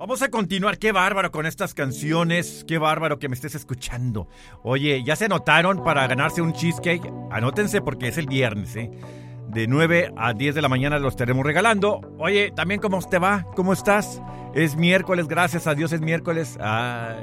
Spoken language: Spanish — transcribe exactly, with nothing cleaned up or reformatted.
Vamos a continuar, qué bárbaro con estas canciones, qué bárbaro que me estés escuchando. Oye, ¿ya se anotaron para ganarse un cheesecake? Anótense porque es el viernes, ¿eh? De nueve a diez de la mañana los estaremos regalando. Oye, también ¿cómo te va? ¿Cómo estás? Es miércoles, gracias a Dios es miércoles. Ay.